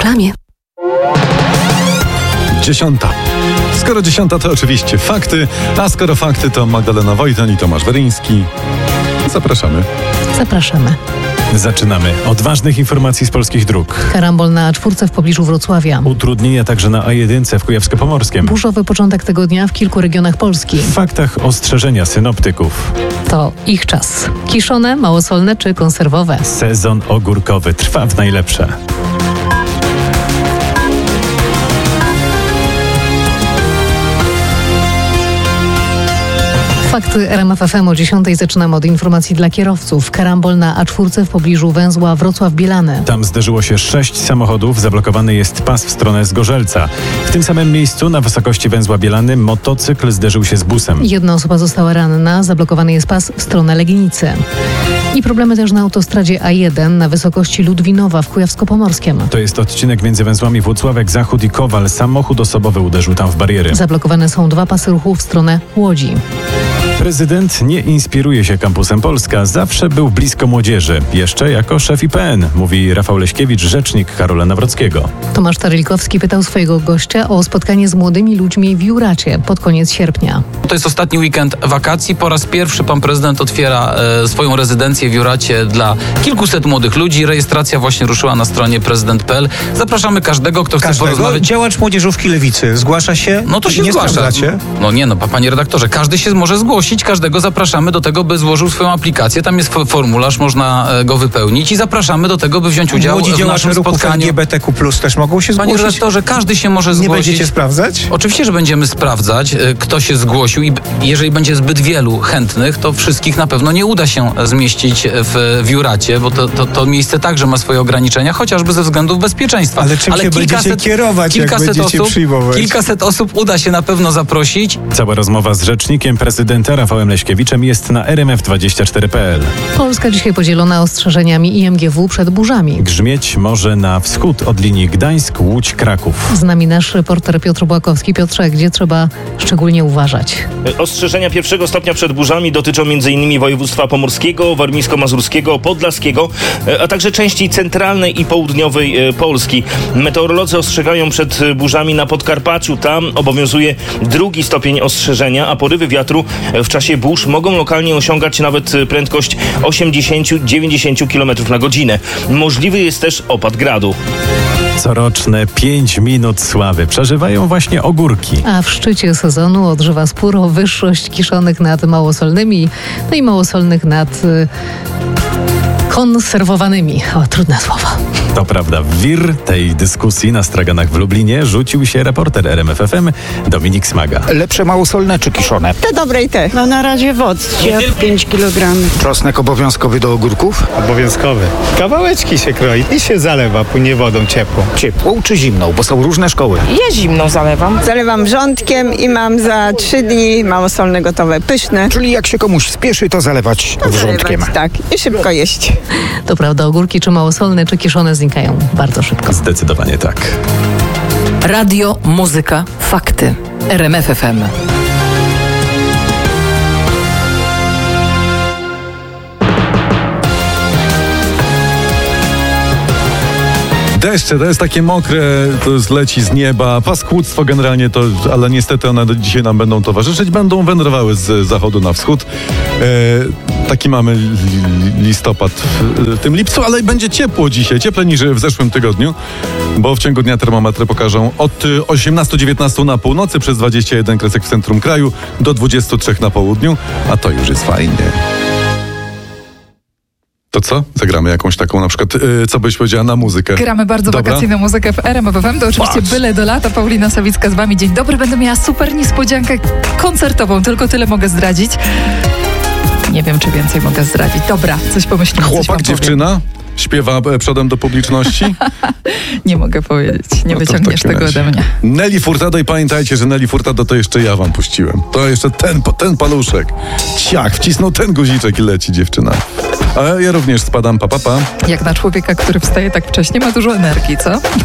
reklamie. 10. Skoro 10, to oczywiście fakty, a skoro fakty, to Magdalena Wojtan i Tomasz Weryński. Zapraszamy. Zapraszamy. Zaczynamy od ważnych informacji z polskich dróg. Karambol na A4 w pobliżu Wrocławia. Utrudnienia także na A1 w Kujawsko-Pomorskiem. Burzowy początek tego dnia w kilku regionach Polski. W faktach ostrzeżenia synoptyków. To ich czas. Kiszone, małosolne czy konserwowe? Sezon ogórkowy trwa w najlepsze. Fakty RMF FM o 10:00 zaczynamy od informacji dla kierowców. Karambol na A4 w pobliżu węzła Wrocław-Bielany. Tam zderzyło się 6 samochodów, zablokowany jest pas w stronę Zgorzelca. W tym samym miejscu, na wysokości węzła Bielany, motocykl zderzył się z busem. Jedna osoba została ranna, zablokowany jest pas w stronę Legnicy. I problemy też na autostradzie A1 na wysokości Ludwinowa w Kujawsko-Pomorskiem. To jest odcinek między węzłami Włocławek Zachód i Kowal. Samochód osobowy uderzył tam w bariery. Zablokowane są 2 pasy ruchu w stronę Łodzi. Prezydent nie inspiruje się Kampusem Polska, zawsze był blisko młodzieży. Jeszcze jako szef IPN, mówi Rafał Leśkiewicz, rzecznik Karola Nawrockiego. Tomasz Tarylikowski pytał swojego gościa o spotkanie z młodymi ludźmi w Juracie pod koniec sierpnia. To jest ostatni weekend wakacji. Po raz pierwszy pan prezydent otwiera swoją rezydencję w Juracie dla kilkuset młodych ludzi. Rejestracja właśnie ruszyła na stronie prezydent.pl. Zapraszamy każdego, kto chce porozmawiać. Działacz młodzieżówki Lewicy zgłasza się? No to się nie zgłasza. sprawdzacie? Panie redaktorze, każdy się może zgłosić, każdego zapraszamy do tego, by złożył swoją aplikację. Tam jest formularz, można go wypełnić i zapraszamy do tego, by wziąć udział Młodzi w działacze naszym ruchu spotkaniu. LGBTQ+ też mogą się Panie zgłosić? redaktorze, każdy się może Nie zgłosić. będziecie sprawdzać? Oczywiście, że będziemy sprawdzać, kto się zgłosił i jeżeli będzie zbyt wielu chętnych, to wszystkich na pewno nie uda się zmieścić w Juracie, bo to miejsce także ma swoje ograniczenia, chociażby ze względów bezpieczeństwa. Ale czym się będziecie kierować, jak będziecie przyjmować? Kilkaset osób uda się na pewno zaprosić. Cała rozmowa z rzecznikiem prezydenta Rafałem Leśkiewiczem jest na rmf24.pl. Polska dzisiaj podzielona ostrzeżeniami IMGW przed burzami. Grzmieć może na wschód od linii Gdańsk-Łódź-Kraków. Z nami nasz reporter Piotr Błakowski. Piotrze, gdzie trzeba szczególnie uważać? Ostrzeżenia pierwszego stopnia przed burzami dotyczą m.in. województwa pomorskiego, warmińsko-mazurskiego, podlaskiego, a także części centralnej i południowej Polski. Meteorolodzy ostrzegają przed burzami na Podkarpaciu. Tam obowiązuje 2. stopień ostrzeżenia, a porywy wiatru w czasie burz mogą lokalnie osiągać nawet prędkość 80-90 km na godzinę. Możliwy jest też opad gradu. Coroczne 5 minut sławy przeżywają właśnie ogórki. A w szczycie sezonu odżywa spór o wyższość kiszonych nad małosolnymi, no i małosolnych nad konserwowanymi. O, trudne słowo. To prawda, w wir tej dyskusji na straganach w Lublinie rzucił się reporter RMF FM Dominik Smaga. Lepsze małosolne czy kiszone? Te dobre i te. No na razie wodcie 5 kg. Czosnek obowiązkowy do ogórków? Obowiązkowy. Kawałeczki się kroi i się zalewa, płynie wodą ciepłą. Ciepłą czy zimną? Bo są różne szkoły. Ja zimną zalewam. Zalewam wrzątkiem i mam za 3 dni małosolne gotowe, pyszne. Czyli jak się komuś spieszy, to zalewać wrzątkiem. Zalewać, tak. I szybko jeść. To prawda, ogórki czy małosolne, czy kiszone znikają bardzo szybko. Zdecydowanie tak. Radio, muzyka, fakty. RMF FM. Deszcze, to jest takie mokre, to jest leci z nieba, paskudstwo generalnie to, ale niestety one dzisiaj nam będą towarzyszyć, będą wędrowały z zachodu na wschód. Taki mamy listopad w tym lipcu, ale będzie ciepło dzisiaj, cieplej niż w zeszłym tygodniu, bo w ciągu dnia termometry pokażą od 18-19 na północy, przez 21 kresek w centrum kraju, do 23 na południu, a to już jest fajnie. To co? Zagramy jakąś taką na przykład, co byś powiedziała na muzykę? Gramy bardzo Dobra? wakacyjną muzykę w RMF FM. To oczywiście byle do lata. Paulina Sawicka z wami. Dzień dobry. Będę miała super niespodziankę koncertową. Tylko tyle mogę zdradzić. Nie wiem, czy więcej mogę zdradzić. Dobra, coś pomyślimy. Chłopak, dziewczyna? Śpiewa przodem do publiczności? Nie mogę powiedzieć. Nie wyciągniesz tego ode mnie. Nelly Furtado i pamiętajcie, że Nelly Furtado to jeszcze ja wam puściłem. To jeszcze ten paluszek. Ciach, wcisnął ten guziczek i leci dziewczyna. A ja również spadam, pa. Jak na człowieka, który wstaje tak wcześnie, ma dużo energii, co?